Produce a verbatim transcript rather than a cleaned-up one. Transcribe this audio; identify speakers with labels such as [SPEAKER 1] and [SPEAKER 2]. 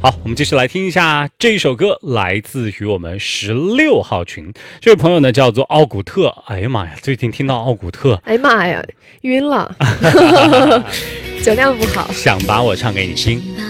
[SPEAKER 1] 好，我们继续来听一下这首歌，来自于我们十六号群。这位朋友呢叫做奥古特。哎呀妈呀，最近听到奥古特，
[SPEAKER 2] 哎妈呀，晕了，酒量不好。
[SPEAKER 1] 想把我唱给你听。